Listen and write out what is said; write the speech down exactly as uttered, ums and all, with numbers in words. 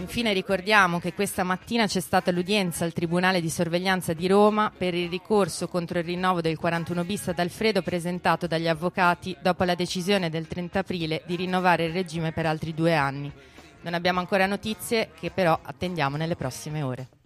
Infine ricordiamo che questa mattina c'è stata l'udienza al Tribunale di Sorveglianza di Roma per il ricorso contro il rinnovo del quarantuno bis ad Alfredo presentato dagli avvocati dopo la decisione del trenta aprile di rinnovare il regime per altri due anni. Non abbiamo ancora notizie che però attendiamo nelle prossime ore.